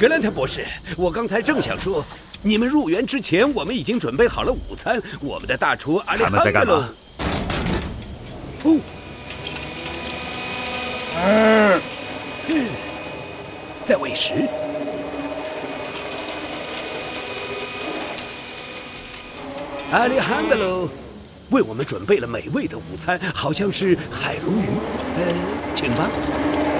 格兰特博士，我刚才正想说，你们入园之前，我们已经准备好了午餐。我们的大厨阿里他们在干嘛？ 哦，在喂食。阿里汉德罗为我们准备了美味的午餐，好像是海鲈鱼。请吧。